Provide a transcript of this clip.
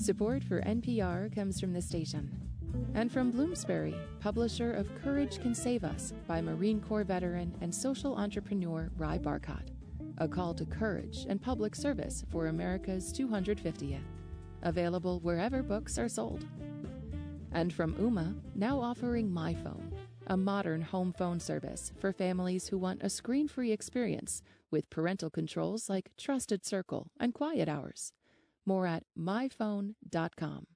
Support for NPR comes from the station and from Bloomsbury, publisher of Courage Can Save Us by Marine Corps veteran and social entrepreneur Ry Barcott, a call to courage and public service for America's 250th. Available wherever books are sold. And from Ooma, now offering MyPhone, a modern home phone service for families who want a screen-free experience with parental controls like Trusted Circle and Quiet Hours. More at myphone.com.